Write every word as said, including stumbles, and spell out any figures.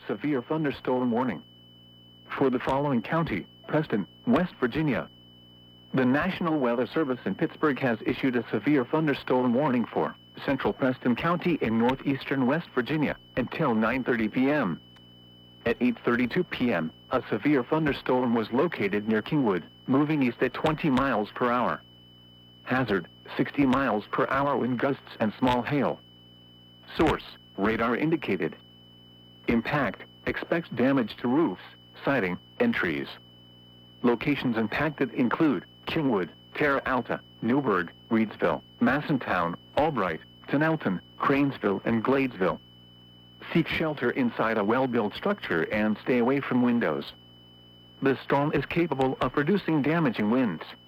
severe thunderstorm warning. For the following county, Preston, West Virginia. The National Weather Service in Pittsburgh has issued a severe thunderstorm warning for central Preston County in northeastern West Virginia until nine thirty p m At eight thirty-two p m, a severe thunderstorm was located near Kingwood, moving east at twenty miles per hour. Hazard, sixty miles per hour wind gusts and small hail. Source, radar indicated. Impact, expects damage to roofs, siding, and trees. Locations impacted include Kingwood, Terra Alta, Newburgh, Reedsville, Massentown, Albright, Tonalton, Cranesville, and Gladesville. Seek shelter inside a well-built structure and stay away from windows. The storm is capable of producing damaging winds.